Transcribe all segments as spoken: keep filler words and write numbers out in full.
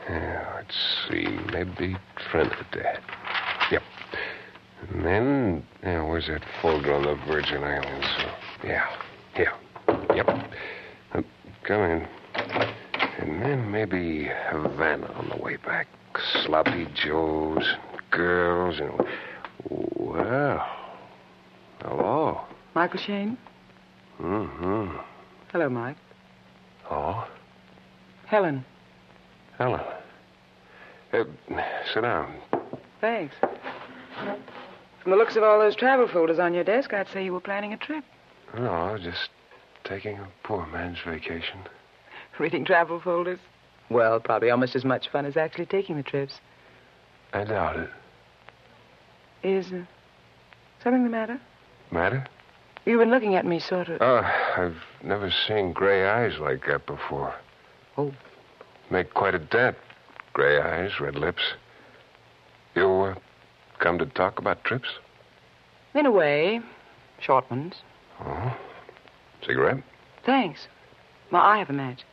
Yeah, let's see. Maybe Trinidad. Yep. And then, yeah, where's that folder on the Virgin Islands? Yeah, yeah. Yep. I'm coming. And then maybe Havana on the way back. Sloppy Joes, girls, and... Well... Hello. Michael Shane? Mm-hmm. Hello, Mike. Oh? Helen. Helen. Uh, sit down. Thanks. From the looks of all those travel folders on your desk, I'd say you were planning a trip. No, just taking a poor man's vacation. Reading travel folders? Well, probably almost as much fun as actually taking the trips. I doubt it. Is uh, something the matter? Matter? You've been looking at me sort of... Oh, I've never seen gray eyes like that before. Oh. Make quite a dent. Gray eyes, red lips. You uh, come to talk about trips? In a way. Short ones. Oh. Cigarette? Thanks. Well, I have a match.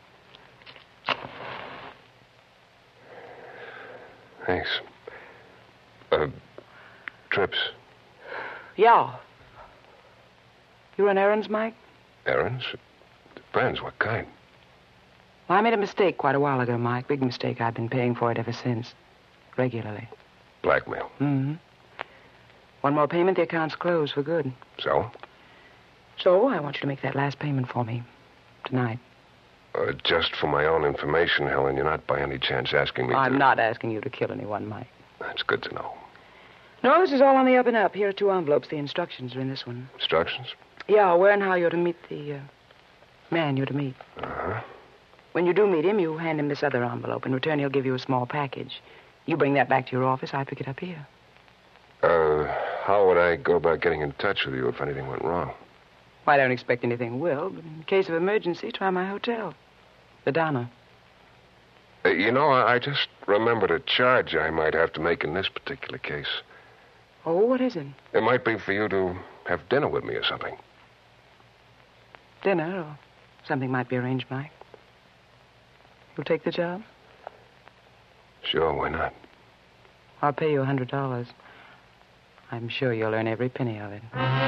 Thanks. Uh, trips? Yeah. You run errands, Mike? Errands? Depends. What kind? Well, I made a mistake quite a while ago, Mike. Big mistake. I've been paying for it ever since. Regularly. Blackmail? Mm-hmm. One more payment, the account's closed for good. So? So, I want you to make that last payment for me. Tonight. Uh, just for my own information, Helen, you're not by any chance asking me I'm to... not asking you to kill anyone, Mike. That's good to know. No, this is all on the up and up. Here are two envelopes. The instructions are in this one. Instructions? Yeah, where and how you're to meet the uh, man you're to meet. Uh-huh. When you do meet him, you hand him this other envelope. In return, he'll give you a small package. You bring that back to your office. I pick it up here. Uh, how would I go about getting in touch with you if anything went wrong? Well, I don't expect anything will, but in case of emergency, try my hotel. The Donna. Uh, you know, I, I just remembered a charge I might have to make in this particular case. Oh, what is it? It might be for you to have dinner with me or something. Dinner, or something might be arranged, Mike. You'll take the job? Sure, why not? I'll pay you a hundred dollars. I'm sure you'll earn every penny of it.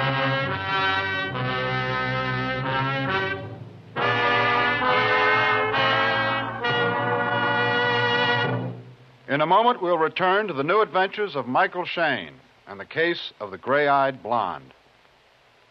In a moment, we'll return to the new adventures of Michael Shane and the case of the gray-eyed blonde.